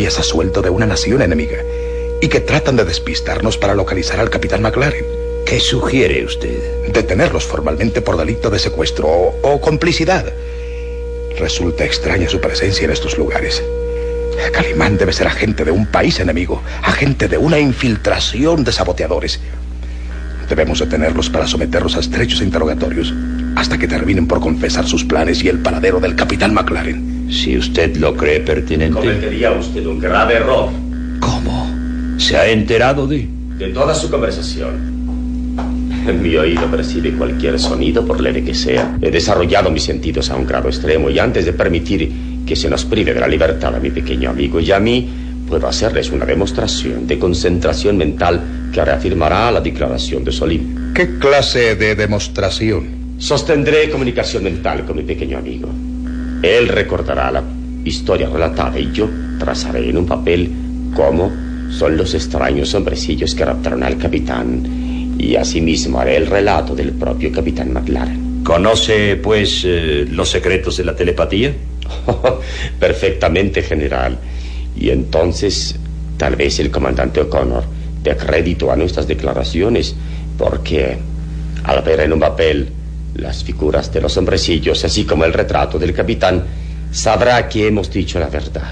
espías a sueldo de una nación enemiga y que tratan de despistarnos para localizar al capitán McLaren. ¿Qué sugiere usted? Detenerlos formalmente por delito de secuestro o complicidad. Resulta extraña su presencia en estos lugares. Calimán debe ser agente de un país enemigo, agente de una infiltración de saboteadores. Debemos detenerlos para someterlos a estrechos interrogatorios hasta que terminen por confesar sus planes y el paradero del capitán McLaren. Si usted lo cree pertinente... Cometería usted un grave error. ¿Cómo? ¿Se ha enterado de toda su conversación? Mi oído percibe cualquier sonido, por leve que sea. He desarrollado mis sentidos a un grado extremo y antes de permitir que se nos prive de la libertad a mi pequeño amigo y a mí, puedo hacerles una demostración de concentración mental que reafirmará la declaración de Solim. ¿Qué clase de demostración? Sostendré comunicación mental con mi pequeño amigo. Él recordará la historia relatada y yo trazaré en un papel cómo son los extraños hombrecillos que raptaron al capitán. Y asimismo haré el relato del propio capitán McLaren. ¿Conoce, pues, los secretos de la telepatía? Perfectamente, general. Y entonces, tal vez el comandante O'Connor dé crédito a nuestras declaraciones, porque al ver en un papel las figuras de los hombrecillos, así como el retrato del capitán, sabrá que hemos dicho la verdad.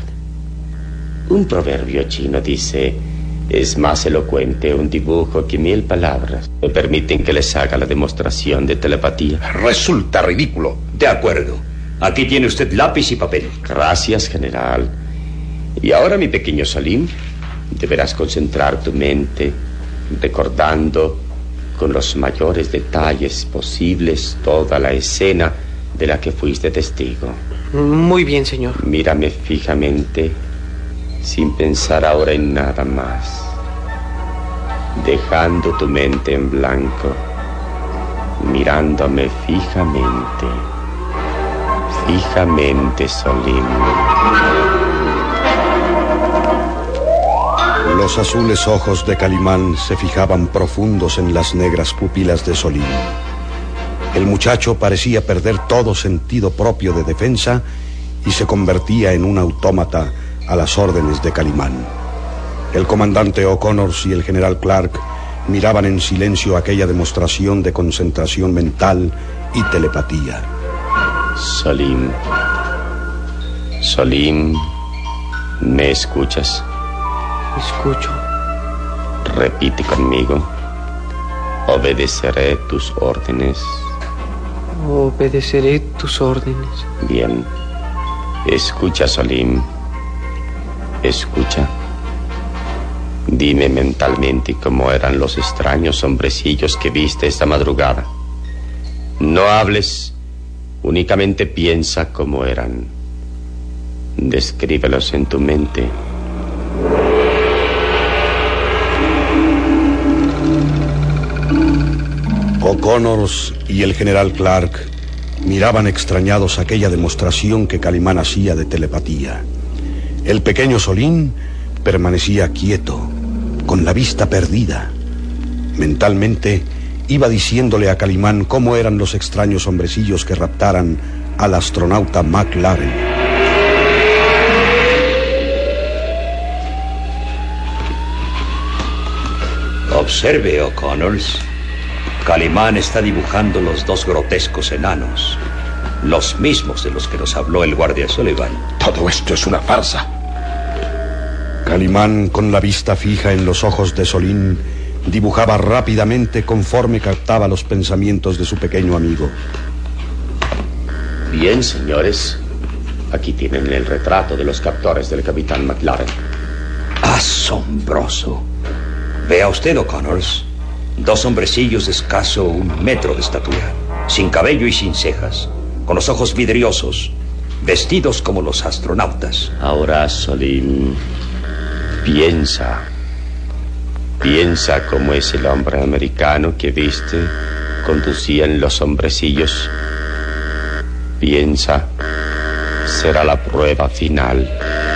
Un proverbio chino dice: es más elocuente un dibujo que 1000 palabras. ¿Me permiten que les haga la demostración de telepatía? Resulta ridículo. De acuerdo. Aquí tiene usted lápiz y papel. Gracias, general. Y ahora, mi pequeño Solim, deberás concentrar tu mente recordando con los mayores detalles posibles toda la escena de la que fuiste testigo. Muy bien, señor. Mírame fijamente, sin pensar ahora en nada más, dejando tu mente en blanco, mirándome fijamente, Solim. Los azules ojos de Calimán se fijaban profundos en las negras pupilas de Solim. El muchacho parecía perder todo sentido propio de defensa y se convertía en un autómata a las órdenes de Calimán. El comandante O'Connor y el general Clark miraban en silencio aquella demostración de concentración mental y telepatía. Solim, ¿me escuchas? Escucho. Repite conmigo. Obedeceré tus órdenes. Obedeceré tus órdenes. Bien. Escucha, Solim. Escucha. Dime mentalmente cómo eran los extraños hombrecillos que viste esta madrugada. No hables, únicamente piensa cómo eran. Descríbelos en tu mente. O'Connor y el general Clark miraban extrañados aquella demostración que Calimán hacía de telepatía. El pequeño Solim permanecía quieto, con la vista perdida. Mentalmente iba diciéndole a Calimán cómo eran los extraños hombrecillos que raptaran al astronauta McLaren. Observe, O'Connor. Calimán está dibujando los dos grotescos enanos, los mismos de los que nos habló el guardia Sullivan. Todo esto es una farsa. Calimán, con la vista fija en los ojos de Solim, dibujaba rápidamente conforme captaba los pensamientos de su pequeño amigo. Bien, señores. Aquí tienen el retrato de los captores del capitán McLaren. Asombroso. Vea usted, O'Connor. Dos hombrecillos de escaso 1 metro de estatura, sin cabello y sin cejas, con los ojos vidriosos, vestidos como los astronautas. Ahora, Solim, piensa cómo es el hombre americano que viste conducían los hombrecillos. Piensa, será la prueba final.